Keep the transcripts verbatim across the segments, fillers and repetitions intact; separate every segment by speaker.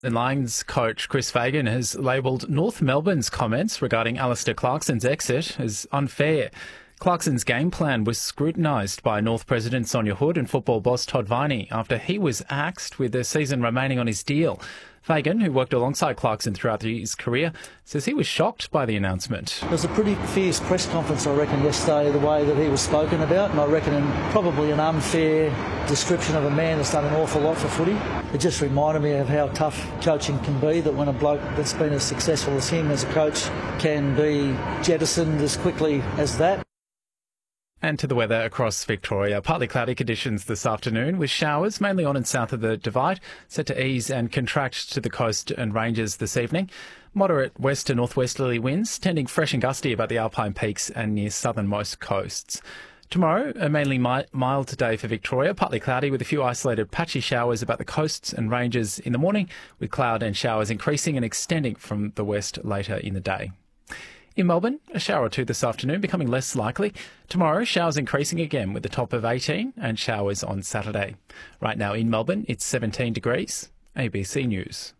Speaker 1: And Lions coach Chris Fagan has labelled North Melbourne's comments regarding Alistair Clarkson's exit as unfair. Clarkson's game plan was scrutinised by North President Sonia Hood and football boss Todd Viney after he was axed with the season remaining on his deal. Fagan, who worked alongside Clarkson throughout his career, says he was shocked by the announcement.
Speaker 2: It was a pretty fierce press conference, I reckon, yesterday, the way that he was spoken about, and I reckon probably an unfair description of a man that's done an awful lot for footy. It just reminded me of how tough coaching can be, that when a bloke that's been as successful as him as a coach can be jettisoned as quickly as that.
Speaker 1: And to the weather across Victoria. Partly cloudy conditions this afternoon with showers mainly on and south of the Divide, set to ease and contract to the coast and ranges this evening. Moderate west to northwesterly winds, tending fresh and gusty about the Alpine peaks and near southernmost coasts. Tomorrow, a mainly mi- mild day for Victoria, partly cloudy with a few isolated patchy showers about the coasts and ranges in the morning, with cloud and showers increasing and extending from the west later in the day. In Melbourne, a shower or two this afternoon, becoming less likely. Tomorrow, showers increasing again with a top of eighteen and showers on Saturday. Right now in Melbourne, it's seventeen degrees. A B C News.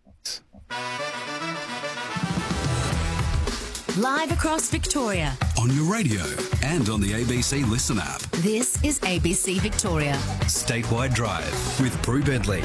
Speaker 3: Live across Victoria.
Speaker 4: On your radio and on the A B C Listen app.
Speaker 3: This is A B C Victoria.
Speaker 4: Statewide Drive with Prue Bentley.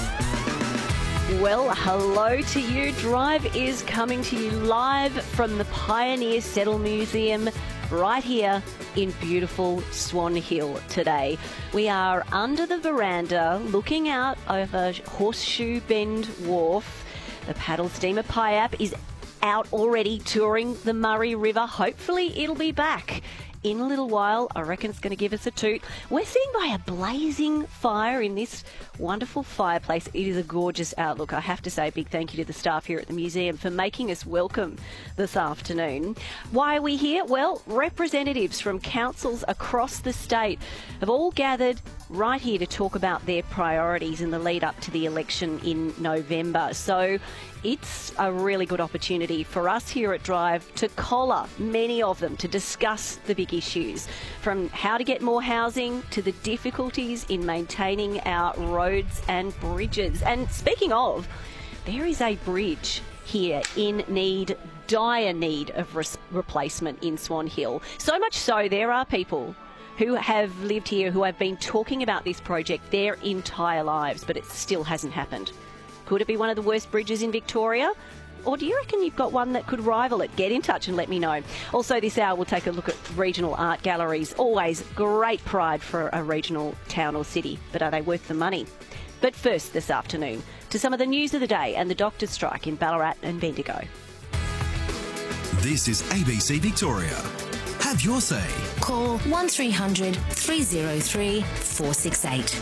Speaker 5: Well, hello to you. Drive is coming to you live from the Pioneer Settle Museum right here in beautiful Swan Hill today. We are under the veranda looking out over Horseshoe Bend Wharf. The paddle steamer Piap is out already touring the Murray River. Hopefully it'll be back in a little while. I reckon it's going to give us a toot. We're sitting by a blazing fire in this wonderful fireplace. It is a gorgeous outlook. I have to say a big thank you to the staff here at the museum for making us welcome this afternoon. Why are we here? Well, representatives from councils across the state have all gathered right here to talk about their priorities in the lead up to the election in November. So it's a really good opportunity for us here at Drive to collar many of them to discuss the big issues, from how to get more housing to the difficulties in maintaining our roads and bridges. And speaking of, there is a bridge here in need, dire need of res- replacement in Swan Hill. So much so there are people who have lived here who have been talking about this project their entire lives, but it still hasn't happened. Could it be one of the worst bridges in Victoria? Or do you reckon you've got one that could rival it? Get in touch and let me know. Also this hour we'll take a look at regional art galleries. Always great pride for a regional town or city, but are they worth the money? But first this afternoon, to some of the news of the day and the doctors' strike in Ballarat and Bendigo.
Speaker 4: This is A B C Victoria. Have your say.
Speaker 3: Call one three hundred three oh three four six eight.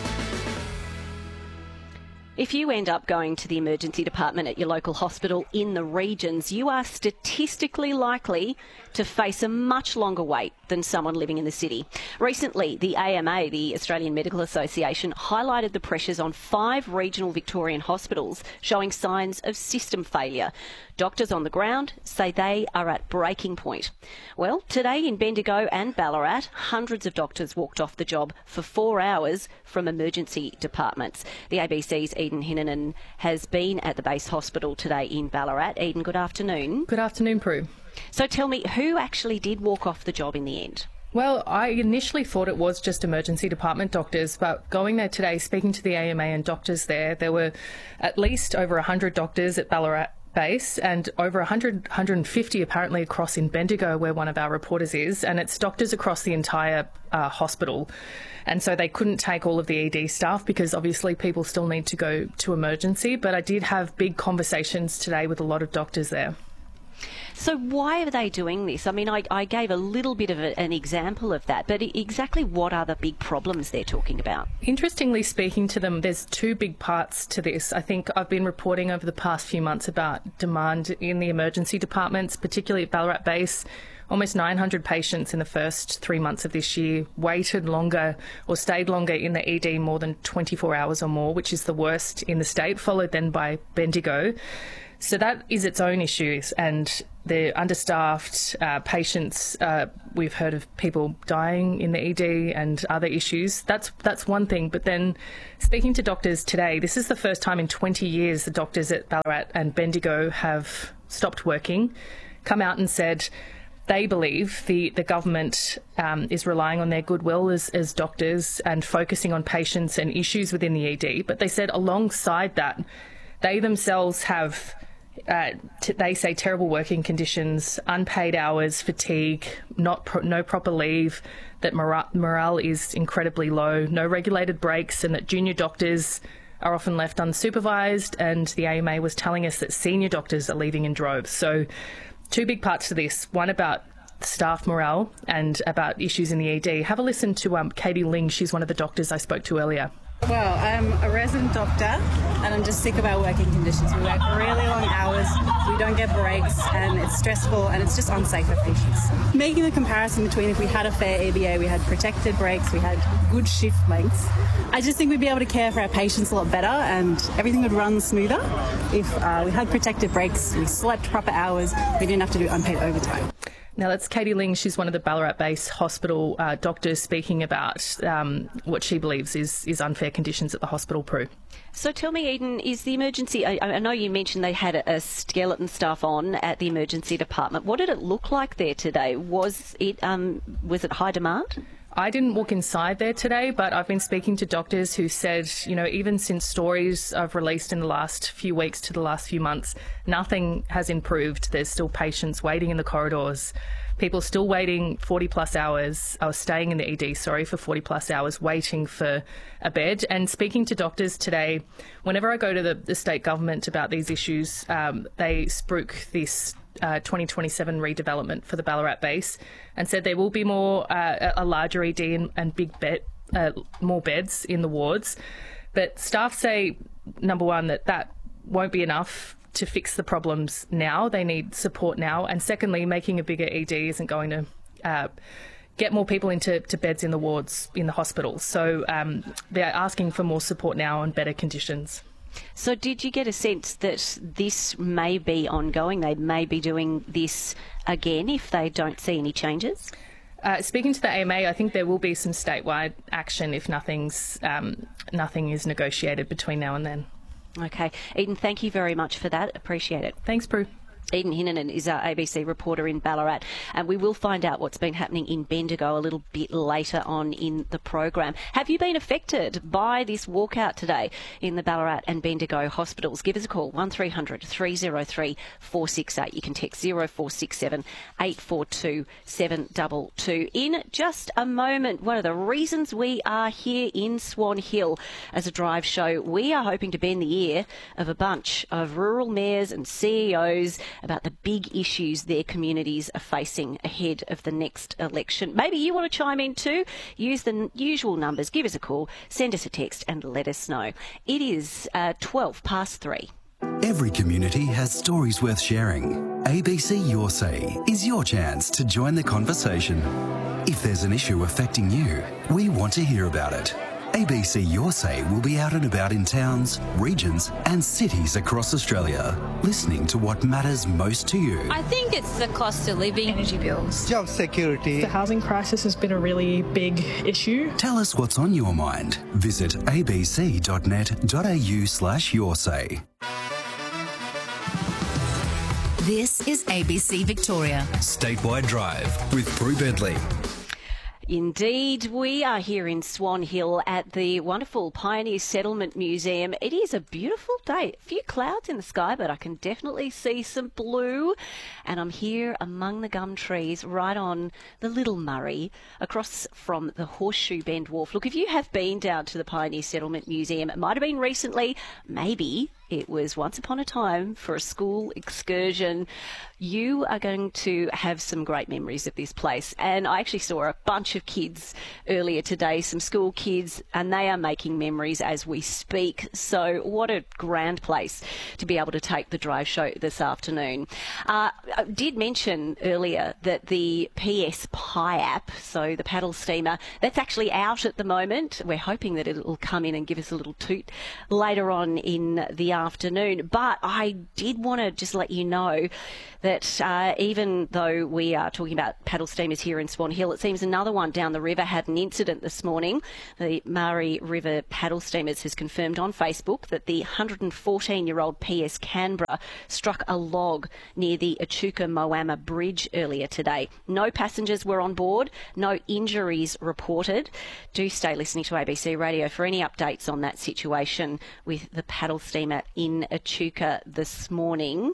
Speaker 5: If you end up going to the emergency department at your local hospital in the regions, you are statistically likely to face a much longer wait than someone living in the city. Recently, the A M A, the Australian Medical Association, highlighted the pressures on five regional Victorian hospitals showing signs of system failure. Doctors on the ground say they are at breaking point. Well, today in Bendigo and Ballarat, hundreds of doctors walked off the job for four hours from emergency departments. The A B C's Eden Hinnanen has been at the base hospital today in Ballarat. Eden, good afternoon.
Speaker 6: Good afternoon, Prue.
Speaker 5: So tell me, who actually did walk off the job in the end?
Speaker 6: Well, I initially thought it was just emergency department doctors, but going there today, speaking to the A M A and doctors there, there were at least over one hundred doctors at Ballarat base and over one hundred, one hundred fifty apparently across in Bendigo, where one of our reporters is, and it's doctors across the entire uh, hospital. And so they couldn't take all of the E D staff because obviously people still need to go to emergency, but I did have big conversations today with a lot of doctors there.
Speaker 5: So why are they doing this? I mean, I, I gave a little bit of a, an example of that, but exactly what are the big problems they're talking about?
Speaker 6: Interestingly, speaking to them, there's two big parts to this. I think I've been reporting over the past few months about demand in the emergency departments, particularly at Ballarat Base. almost nine hundred patients in the first three months of this year waited longer or stayed longer in the E D more than twenty-four hours or more, which is the worst in the state, followed then by Bendigo. So that is its own issues, and the understaffed uh, patients. Uh, we've heard of people dying in the E D and other issues. That's that's one thing. But then, speaking to doctors today, this is the first time in twenty years the doctors at Ballarat and Bendigo have stopped working, come out and said they believe the the government um, is relying on their goodwill as as doctors and focusing on patients and issues within the E D. But they said alongside that, they themselves have. Uh, t- they say terrible working conditions, unpaid hours, fatigue, not pro- no proper leave, that mora- morale is incredibly low, no regulated breaks, and that junior doctors are often left unsupervised. And the A M A was telling us that senior doctors are leaving in droves. So two big parts to this, one about staff morale and about issues in the E D. Have a listen to um, Katie Ling. She's one of the doctors I spoke to earlier.
Speaker 7: Well, I'm a resident doctor and I'm just sick of our working conditions. We work really long hours, we don't get breaks, and it's stressful and it's just unsafe for patients. Making the comparison between if we had a fair A B A, we had protected breaks, we had good shift lengths, I just think we'd be able to care for our patients a lot better and everything would run smoother if uh, we had protected breaks, we slept proper hours, we didn't have to do unpaid overtime.
Speaker 6: Now, that's Katie Ling. She's one of the Ballarat-based hospital uh, doctors speaking about um, what she believes is, is unfair conditions at the hospital, Prue.
Speaker 5: So tell me, Eden, is the emergency... I, I know you mentioned they had a, a skeleton staff on at the emergency department. What did it look like there today? Was it um, was it high demand?
Speaker 6: I didn't walk inside there today, but I've been speaking to doctors who said, you know, even since stories I've released in the last few weeks to the last few months, nothing has improved. There's still patients waiting in the corridors, people still waiting forty plus hours, I was staying in the E D, sorry, for forty plus hours waiting for a bed. And speaking to doctors today, whenever I go to the, the state government about these issues, um, they spruik this Uh, twenty twenty-seven redevelopment for the Ballarat base and said there will be more uh, a larger E D and, and big bed, uh, more beds in the wards. But staff say, number one, that that won't be enough to fix the problems now. They need support now. And secondly, making a bigger E D isn't going to uh, get more people into to beds in the wards in the hospitals. So um, they're asking for more support now and better conditions.
Speaker 5: So did you get a sense that this may be ongoing? They may be doing this again if they don't see any changes?
Speaker 6: Uh, speaking to the A M A, I think there will be some statewide action if nothing's um, nothing is negotiated between now and then.
Speaker 5: Okay. Eden, thank you very much for that. Appreciate it.
Speaker 6: Thanks, Prue.
Speaker 5: Eden Hinnanen is our A B C reporter in Ballarat, and we will find out what's been happening in Bendigo a little bit later on in the program. Have you been affected by this walkout today in the Ballarat and Bendigo hospitals? Give us a call, one three hundred three oh three four six eight. You can text zero four six seven eight four two seven two two. In just a moment, one of the reasons we are here in Swan Hill as a drive show, we are hoping to bend the ear of a bunch of rural mayors and C E Os about the big issues their communities are facing ahead of the next election. Maybe you want to chime in too. Use the n- usual numbers. Give us a call, send us a text and let us know. It is uh, twelve past three.
Speaker 4: Every community has stories worth sharing. A B C Your Say is your chance to join the conversation. If there's an issue affecting you, we want to hear about it. A B C Your Say will be out and about in towns, regions and cities across Australia, listening to what matters most to you.
Speaker 8: I think it's the cost of living.
Speaker 9: Energy bills.
Speaker 10: Job security.
Speaker 9: The housing crisis has been a really big issue.
Speaker 4: Tell us what's on your mind. Visit abc.net.au slash your say.
Speaker 3: This is A B C Victoria.
Speaker 4: Statewide Drive with Prue Bentley.
Speaker 5: Indeed, we are here in Swan Hill at the wonderful Pioneer Settlement Museum. It is a beautiful day. A few clouds in the sky, but I can definitely see some blue. And I'm here among the gum trees right on the Little Murray across from the Horseshoe Bend Wharf. Look, if you have been down to the Pioneer Settlement Museum, it might have been recently, maybe It was once upon a time for a school excursion. You are going to have some great memories of this place. And I actually saw a bunch of kids earlier today, some school kids, and they are making memories as we speak. So what a grand place to be able to take the drive show this afternoon. Uh, I did mention earlier that the P S Pi app, so the paddle steamer, that's actually out at the moment. We're hoping that it'll come in and give us a little toot later on in the afternoon. But I did want to just let you know that uh, even though we are talking about paddle steamers here in Swan Hill, it seems another one down the river had an incident this morning. The Murray River Paddle Steamers has confirmed on Facebook that the one hundred fourteen year old P S Canberra struck a log near the Echuca Moama Bridge earlier today. No passengers were on board, no injuries reported. Do stay listening to A B C Radio for any updates on that situation with the paddle steamer in Echuca this morning.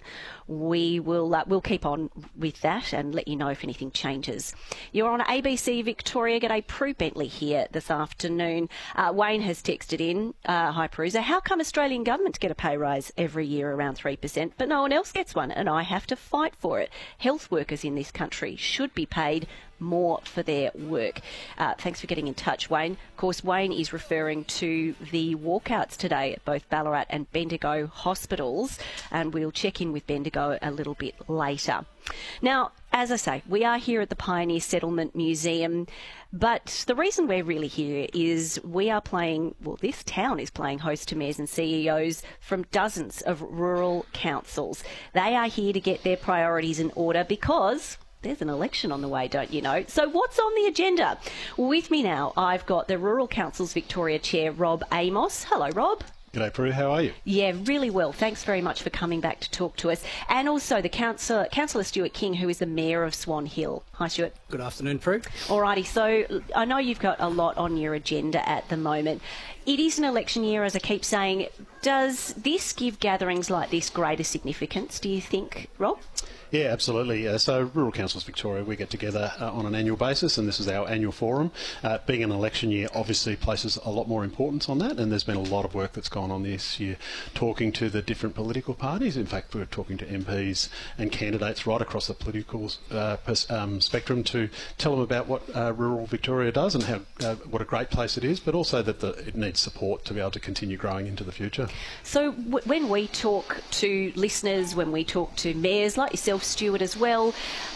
Speaker 5: We will uh, we'll keep on with that and let you know if anything changes. You're on A B C Victoria. G'day, Prue Bentley here this afternoon. Uh, Wayne has texted in, uh, hi Prusa, how come Australian governments get a pay rise every year around three percent but no one else gets one and I have to fight for it? Health workers in this country should be paid more for their work. Uh, thanks for getting in touch, Wayne. Of course, Wayne is referring to the walkouts today at both Ballarat and Bendigo hospitals, and we'll check in with Bendigo a little bit later. Now, as I say, we are here at the Pioneer Settlement Museum, but the reason we're really here is we are playing, well, this town is playing host to mayors and C E Os from dozens of rural councils. They are here to get their priorities in order because there's an election on the way, don't you know? So what's on the agenda? With me now, I've got the Rural Council's Victoria Chair, Rob Amos. Hello, Rob.
Speaker 10: G'day, Prue. How are you?
Speaker 5: Yeah, really well. Thanks very much for coming back to talk to us. And also the councillor, Councillor Stuart King, who is the Mayor of Swan Hill. Hi, Stuart.
Speaker 11: Good afternoon, Prue.
Speaker 5: Alrighty, so I know you've got a lot on your agenda at the moment. It is an election year, as I keep saying. Does this give gatherings like this greater significance, do you think, Rob?
Speaker 10: Yeah, absolutely. Uh, so Rural Councils Victoria, we get together uh, on an annual basis, and this is our annual forum. Uh, being an election year obviously places a lot more importance on that, and there's been a lot of work that's gone on this year talking to the different political parties. In fact, we're talking to M Ps and candidates right across the political uh, pers- um, spectrum to tell them about what uh, rural Victoria does and how uh, what a great place it is, but also that the, it needs support to be able to continue growing into the future. So
Speaker 5: w- when we talk to listeners, when we talk to mayors like yourself, Stuart, as well,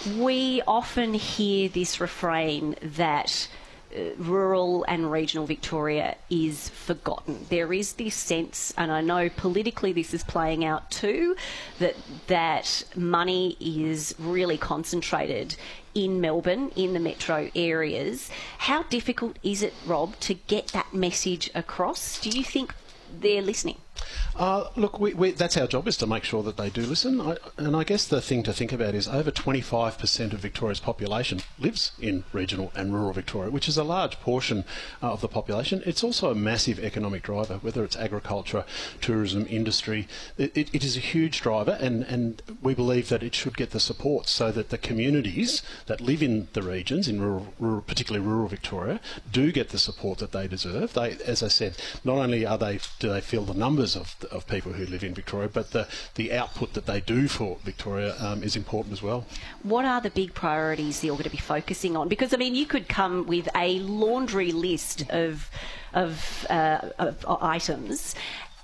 Speaker 5: we often hear this refrain that uh, rural and regional Victoria is forgotten. There is this sense, and I know politically this is playing out too, that that money is really concentrated in Melbourne, in the metro areas. How difficult is it, Rob, to get that message across? Do you think they're listening?
Speaker 10: Uh, look, we, we, that's our job, is to make sure that they do listen. I, and I guess the thing to think about is over twenty-five percent of Victoria's population lives in regional and rural Victoria, which is a large portion uh, of the population. It's also a massive economic driver, whether it's agriculture, tourism, industry. It, it, it is a huge driver, and, and we believe that it should get the support so that the communities that live in the regions, in rural, rural, particularly rural Victoria, do get the support that they deserve. They, as I said, not only are they do they feel the numbers of of people who live in Victoria, but the, the output that they do for Victoria um, is important as well.
Speaker 5: What are the big priorities you're going to be focusing on? Because, I mean, you could come with a laundry list of, of, uh, of items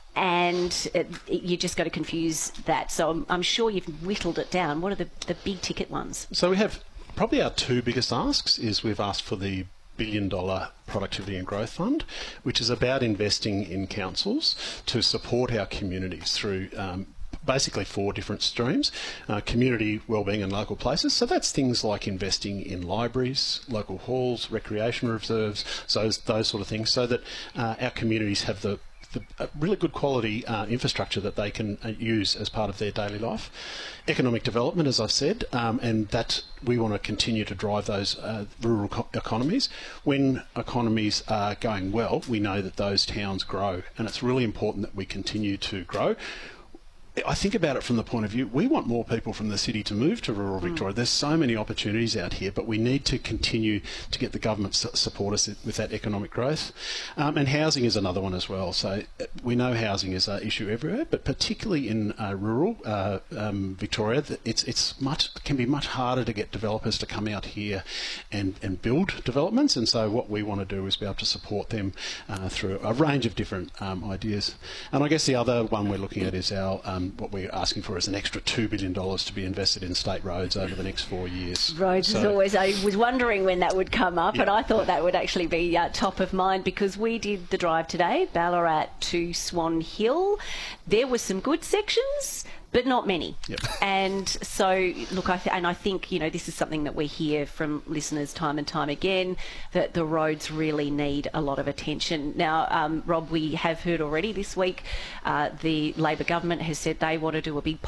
Speaker 5: and it, it, you just got to confuse that. So I'm, I'm sure you've whittled it down. What are the, the big ticket ones?
Speaker 10: So we have probably our two biggest asks is we've asked for the billion dollar productivity and growth fund, which is about investing in councils to support our communities through um, basically four different streams: uh, community wellbeing and local places. So that's things like investing in libraries, local halls, recreation reserves, so those sort of things, so that uh, our communities have the The, a really good quality uh, infrastructure that they can uh, use as part of their daily life. Economic development, as I've said, um, and that we want to continue to drive those uh, rural co- economies. When economies are going well, we know that those towns grow, and it's really important that we continue to grow. I think about it from the point of view, we want more people from the city to move to rural Victoria. Mm. There's so many opportunities out here, but we need to continue to get the government to support us with that economic growth. Um, and housing is another one as well. So we know housing is an issue everywhere, but particularly in uh, rural uh, um, Victoria, it's it's much can be much harder to get developers to come out here and, and build developments. And so what we want to do is be able to support them uh, through a range of different um, ideas. And I guess the other one we're looking at is our um, what we're asking for is an extra two billion dollars to be invested in state roads over the next four years.
Speaker 5: Roads so, is always, I was wondering when that would come up, yeah. and I thought that would actually be uh, top of mind, because we did the drive today, Ballarat to Swan Hill. There were some good sections, but not many.
Speaker 10: Yep.
Speaker 5: And so, look, I th- and I think, you know, this is something that we hear from listeners time and time again, that the roads really need a lot of attention. Now, um, Rob, we have heard already this week uh, the Labor government has said they want to do a big